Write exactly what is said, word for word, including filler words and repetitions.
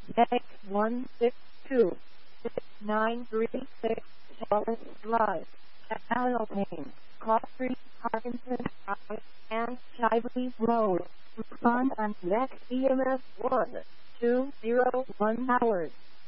X one six two six nine three six Charlotte Drive, Alpine, Cross Street, Parkinson Drive, and Shively Road. Respond on next E M S one two zero one hours.